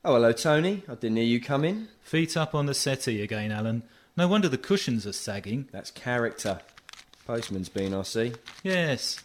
Oh, hello, Tony. I didn't hear you come in. Feet up on the settee again, Alan. No wonder the cushions are sagging. That's character. Postman's been, I see. Yes.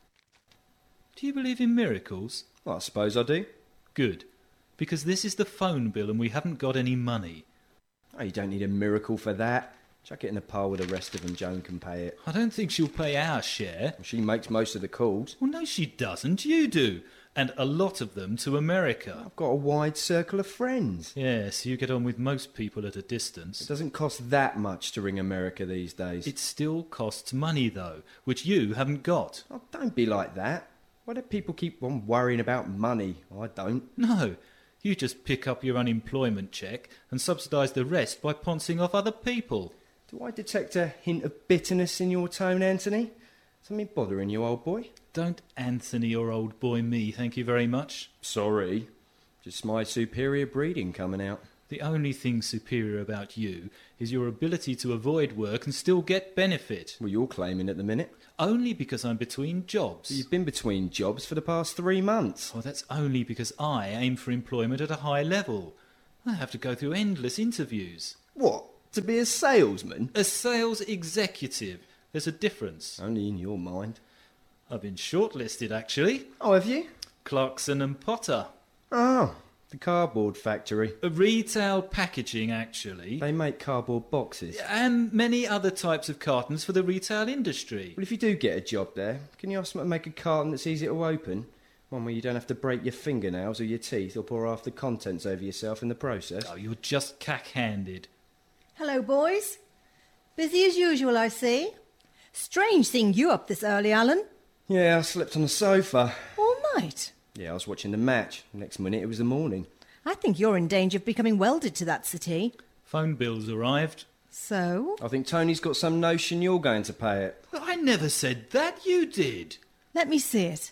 Do you believe in miracles? Well, I suppose I do. Good. Because this is the phone bill and we haven't got any money. Oh, you don't need a miracle for that. Chuck it in the pile with the rest of them. Joan can pay it. I don't think she'll pay our share. She makes most of the calls. Well, no, she doesn't. You do. And a lot of them to America. I've got a wide circle of friends. Yes, you get on with most people at a It distance. doesn't cost that much to ring America these days. It still costs money, though, which you haven't got. Oh, don't be like that. Why do people keep on worrying about money? I don't. No, you just pick up your unemployment check and subsidise the rest by pouncing off other people. Do I detect a hint of bitterness in your tone, Anthony? Something bothering you, old boy? Don't Anthony or old boy me, thank you very much. Sorry. Just my superior breeding coming out. The only thing superior about you is your ability to avoid work and still get benefit. Well, you're claiming at the minute. Only because I'm between jobs. You've been between jobs for the past 3 months. Oh, that's only because I aim for employment at a high level. I have to go through endless interviews. What? To be a salesman? A sales executive. There's a difference. Only in your mind. I've been shortlisted, actually. Oh, have you? Clarkson and Potter. Oh, the cardboard factory. A retail packaging, actually. They make cardboard boxes. And many other types of cartons for the retail industry. Well, if you do get a job there, can you ask them to make a carton that's easy to open? One where you don't have to break your fingernails or your teeth or pour half the contents over yourself in the process? Oh, you're just cack-handed. Hello, boys. Busy as usual, I see. Strange seeing you up this early, Alan. Yeah, I slept on the sofa. All night. Yeah, I was watching the match. Next minute it was the morning. I think you're in danger of becoming welded to that city. Phone bill's arrived. So? I think Tony's got some notion you're going to pay it. I never said that, you did. Let me see it.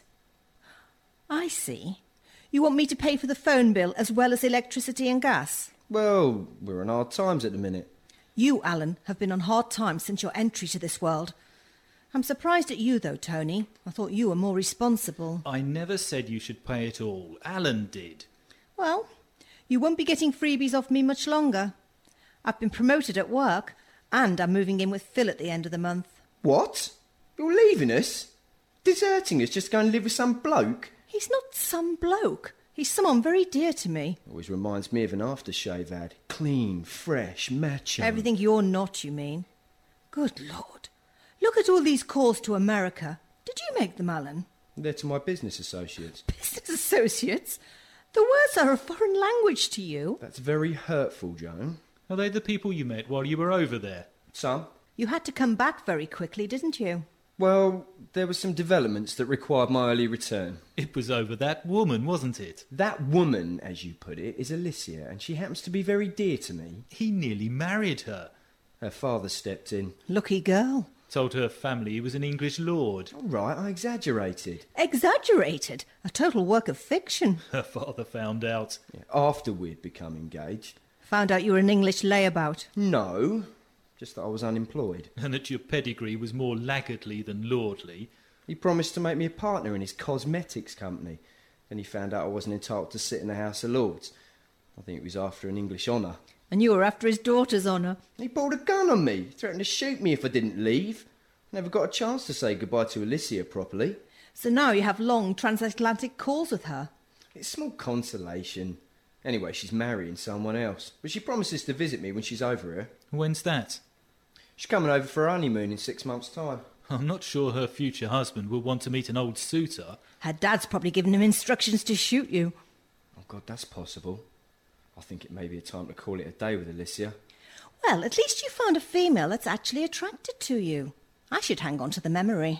I see. You want me to pay for the phone bill as well as electricity and gas? Well, we're on hard times at the minute. You, Alan, have been on hard times since your entry to this world. I'm surprised at you, though, Tony. I thought you were more responsible. I never said you should pay it all. Alan did. Well, you won't be getting freebies off me much longer. I've been promoted at work, and I'm moving in with Phil at the end of the month. What? You're leaving us? Deserting us just to go and live with some bloke? He's not some bloke. He's someone very dear to me. Always reminds me of an aftershave ad. Clean, fresh, macho. Everything you're not, you mean? Good Lord. Look at all these calls to America. Did you make them, Alan? They're to my business associates. Business associates? The words are a foreign language to you. That's very hurtful, Joan. Are they the people you met while you were over there? Some. You had to come back very quickly, didn't you? Well, there were some developments that required my early return. It was over that woman, wasn't it? That woman, as you put it, is Alicia, and she happens to be very dear to me. He nearly married her. Her father stepped in. Lucky girl. Told her family he was an English lord. All right, I exaggerated. Exaggerated. A total work of fiction. Her father found out. Yeah, after we'd become engaged. Found out you were an English layabout. No, just that I was unemployed. And that your pedigree was more laggardly than lordly. He promised to make me a partner in his cosmetics company. Then he found out I wasn't entitled to sit in the House of Lords. I think it was after an English honour. And you were after his daughter's honour. He pulled a gun on me, threatened to shoot me if I didn't leave. Never got a chance to say goodbye to Alicia properly. So now you have long transatlantic calls with her. It's small consolation. Anyway, she's marrying someone else. But she promises to visit me when she's over here. When's that? She's coming over for her honeymoon in 6 months' time. I'm not sure her future husband will want to meet an old suitor. Her dad's probably given him instructions to shoot you. Oh, God, that's possible. I think it may be a time to call it a day with Alicia. Well, at least you found a female that's actually attracted to you. I should hang on to the memory.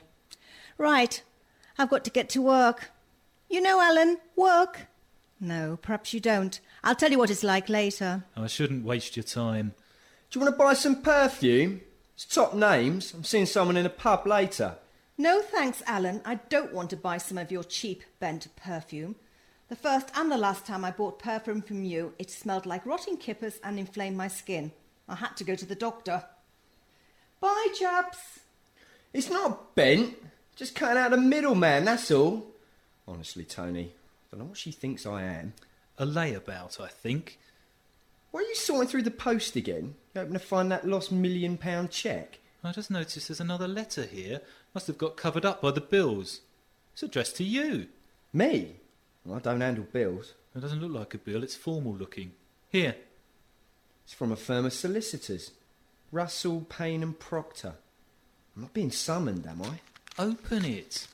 Right, I've got to get to work. You know, Alan, work. No, perhaps you don't. I'll tell you what it's like later. I shouldn't waste your time. Do you want to buy some perfume? It's top names. I'm seeing someone in a pub later. No thanks, Alan. I don't want to buy some of your cheap bent perfume. The first and the last time I bought perfume from you, it smelled like rotting kippers and inflamed my skin. I had to go to the doctor. Bye, chaps. It's not bent. Just cutting out the middleman, that's all. Honestly, Tony, I don't know what she thinks I am. A layabout, I think. Why are you sorting through the post again? You hoping to find that lost £1 million cheque? I just noticed there's another letter here. Must have got covered up by the bills. It's addressed to you. Me? Well, I don't handle bills. It doesn't look like a bill, it's formal looking. Here. It's from a firm of solicitors. Russell, Payne and Proctor. I'm not being summoned, am I? Open it.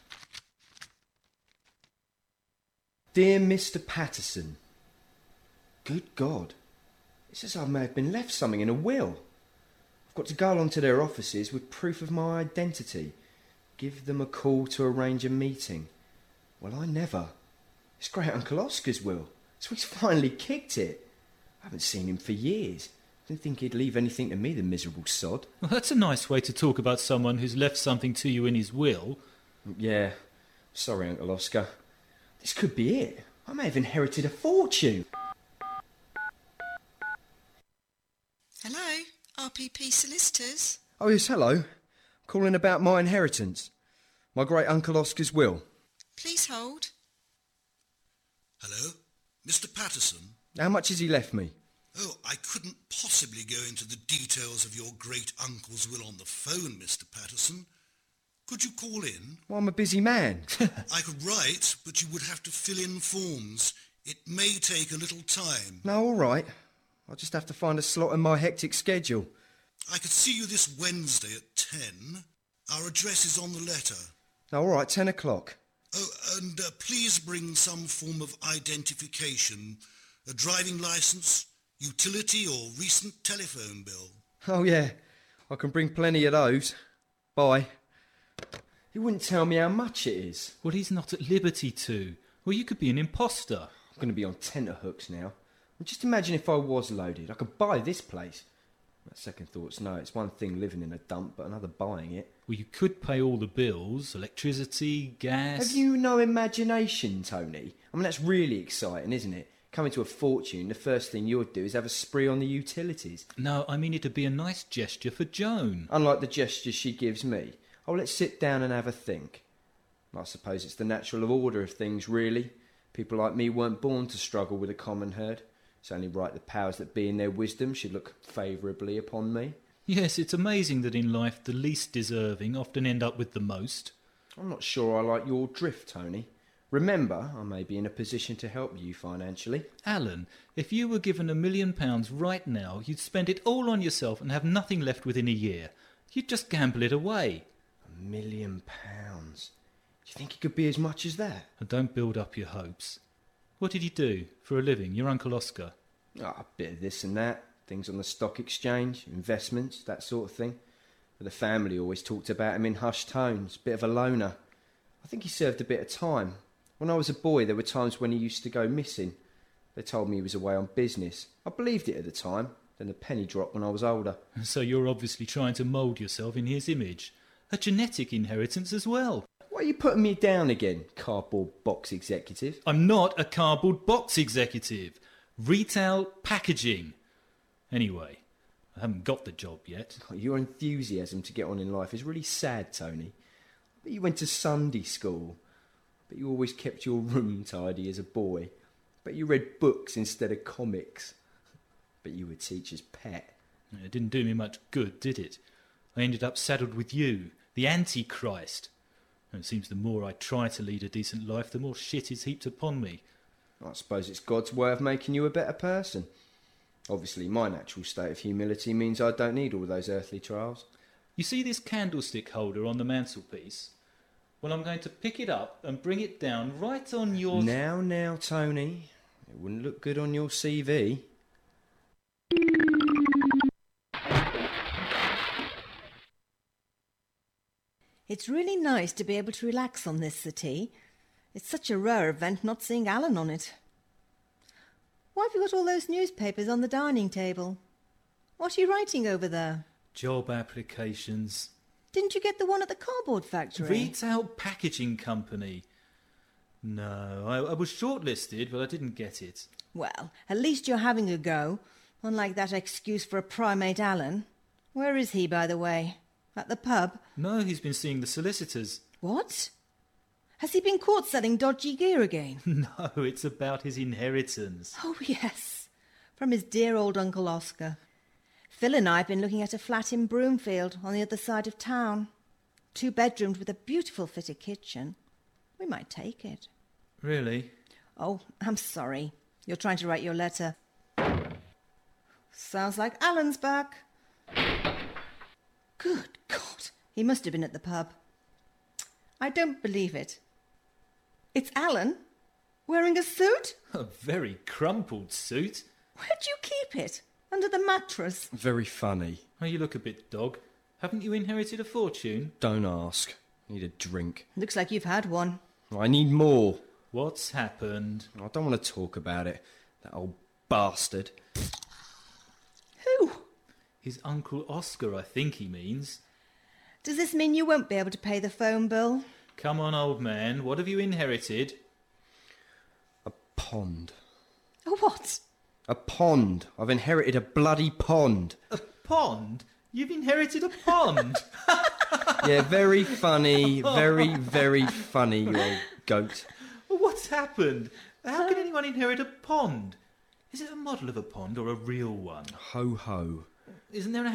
Dear Mr. Patterson. Good God. It's as I may have been left something in a will. I've got to go along to their offices with proof of my identity. Give them a call to arrange a meeting. Well, I never. It's great Uncle Oscar's will, so he's finally kicked it. I haven't seen him for years. Didn't think he'd leave anything to me, the miserable sod. Well, that's a nice way to talk about someone who's left something to you in his will. Yeah. Sorry, Uncle Oscar. This could be it. I may have inherited a fortune. Hello, RPP Solicitors. Oh, yes, hello. Calling about my inheritance. My great Uncle Oscar's will. Please hold. Hello? Mr. Patterson? How much has he left me? Oh, I couldn't possibly go into the details of your great-uncle's will on the phone, Mr. Patterson. Could you call in? Well, I'm a busy man. I could write, but you would have to fill in forms. It may take a little time. No, all right. I'll just have to find a slot in my hectic schedule. I could see you this Wednesday at 10. Our address is on the letter. No, all right, 10 o'clock. Oh, and please bring some form of identification. A driving licence, utility or recent telephone bill. Oh, yeah. I can bring plenty of those. Bye. He wouldn't tell me how much it is. Well, he's not at liberty to. Well, you could be an imposter. I'm going to be on tenterhooks now. And just imagine if I was loaded. I could buy this place. At second thoughts, no, it's one thing living in a dump, but another buying it. Well, you could pay all the bills, electricity, gas... Have you no imagination, Tony? I mean, that's really exciting, isn't it? Coming to a fortune, the first thing you'd do is have a spree on the utilities. No, I mean it'd be a nice gesture for Joan. Unlike the gestures she gives me. Oh, let's sit down and have a think. I suppose it's the natural order of things, really. People like me weren't born to struggle with a common herd. It's only right the powers that be in their wisdom should look favourably upon me. Yes, it's amazing that in life the least deserving often end up with the most. I'm not sure I like your drift, Tony. Remember, I may be in a position to help you financially. Alan, if you were given £1 million right now, you'd spend it all on yourself and have nothing left within a year. You'd just gamble it away. £1 million? Do you think it could be as much as that? And don't build up your hopes. What did you do for a living, your Uncle Oscar? A bit of this and that. Things on the stock exchange, investments, that sort of thing. But the family always talked about him in hushed tones, bit of a loner. I think he served a bit of time. When I was a boy, there were times when he used to go missing. They told me he was away on business. I believed it at the time. Then the penny dropped when I was older. So you're obviously trying to mould yourself in his image. A genetic inheritance as well. Why are you putting me down again, cardboard box executive? I'm not a cardboard box executive. Retail packaging. Anyway, I haven't got the job yet. Your enthusiasm to get on in life is really sad, Tony. But you went to Sunday school. But you always kept your room tidy as a boy. But you read books instead of comics. But you were teacher's pet. It didn't do me much good, did it? I ended up saddled with you, the Antichrist. And it seems the more I try to lead a decent life, the more shit is heaped upon me. I suppose it's God's way of making you a better person. Obviously, my natural state of humility means I don't need all those earthly trials. You see this candlestick holder on the mantelpiece? Well, I'm going to pick it up and bring it down right on your... Now, Tony. It wouldn't look good on your CV. It's really nice to be able to relax on this settee. It's such a rare event not seeing Alan on it. Why have you got all those newspapers on the dining table? What are you writing over there? Job applications. Didn't you get the one at the cardboard factory? Retail packaging company. No, I was shortlisted, but I didn't get it. Well, at least you're having a go, unlike that excuse for a primate Alan. Where is he, by the way? At the pub? No, he's been seeing the solicitors. What? Has he been caught selling dodgy gear again? No, it's about his inheritance. Oh, yes, from his dear old Uncle Oscar. Phil and I have been looking at a flat in Broomfield on the other side of town. 2-bedroomed with a beautiful fitted kitchen. We might take it. Really? Oh, I'm sorry. You're trying to write your letter. Sounds like Alan's back. Good God, he must have been at the pub. I don't believe it. It's Alan? Wearing a suit? A very crumpled suit. Where'd you keep it? Under the mattress? Very funny. Oh, you look a bit dog. Haven't you inherited a fortune? Don't ask. Need a drink. Looks like you've had one. I need more. What's happened? I don't want to talk about it. That old bastard. Who? His Uncle Oscar, I think he means. Does this mean you won't be able to pay the phone bill? Come on, old man, what have you inherited? A pond. A what? A pond. I've inherited a bloody pond. A pond? You've inherited a pond? Yeah, very funny. Very, very funny, you old goat. What's happened? How can anyone inherit a pond? Is it a model of a pond or a real one? Ho ho. Isn't there a